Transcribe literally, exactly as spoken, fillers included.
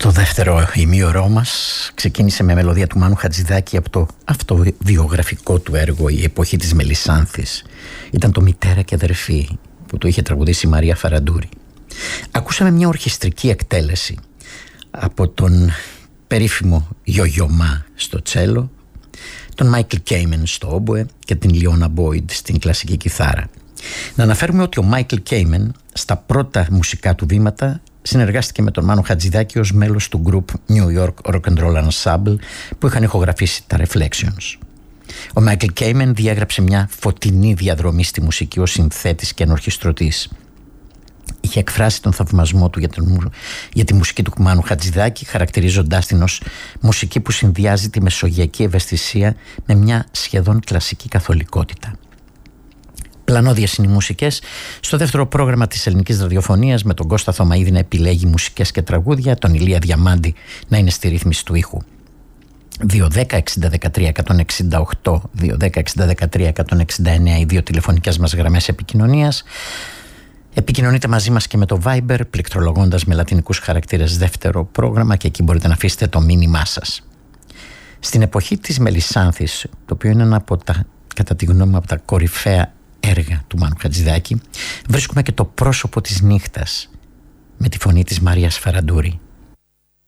Το δεύτερο ημίωρό μας ξεκίνησε με μελωδία του Μάνου Χατζηδάκη από το αυτοβιογραφικό του έργο «Η εποχή της Μελισσάνθης». Ήταν το «Μητέρα και αδερφή» που το είχε τραγουδήσει η Μαρία Φαραντούρη. Ακούσαμε μια ορχιστρική εκτέλεση από τον περίφημο Γιογιωμά στο τσέλο, τον Μάικλ Κέιμεν στο όμποε και την Λιώνα Μπόιντ στην κλασική κιθάρα. Να αναφέρουμε ότι ο Μάικλ Κέιμεν στα πρώτα μουσικά του βήματα συνεργάστηκε με τον Μάνο Χατζηδάκη ως μέλος του group New York Rock and Roll Ensemble που είχαν ηχογραφήσει τα Reflections. Ο Μάικλ Κέιμεν διέγραψε μια φωτεινή διαδρομή στη μουσική ως συνθέτης και ενορχιστρωτής. Είχε εκφράσει τον θαυμασμό του για, τον, για τη μουσική του Μάνου Χατζηδάκη, χαρακτηρίζοντάς την ως μουσική που συνδυάζει τη μεσογειακή ευαισθησία με μια σχεδόν κλασική καθολικότητα. Πλανώδιες είναι οι μουσικές στο δεύτερο πρόγραμμα της ελληνικής ραδιοφωνίας, με τον Κώστα Θωμαίδη να επιλέγει μουσικές και τραγούδια, τον Ηλία Διαμάντη να είναι στη ρύθμιση του ήχου. δύο δέκα εξήντα δεκατρία εκατόν εξήντα οκτώ, δύο δέκα εξήντα δεκατρία εκατόν εξήντα εννέα οι δύο τηλεφωνικές μας γραμμές επικοινωνίας. Επικοινωνείτε μαζί μας και με το Viber, πληκτρολογώντας με λατινικούς χαρακτήρες δεύτερο πρόγραμμα, και εκεί μπορείτε να αφήσετε το μήνυμά σας. Στην εποχή της Μελισσάνθης, το οποίο είναι ένα από τα, κατά τη γνώμη μου, από τα κορυφαία έργα του Μάνου Χατζηδάκη, βρίσκουμε και το πρόσωπο της νύχτας με τη φωνή της Μαρίας Φαραντούρη.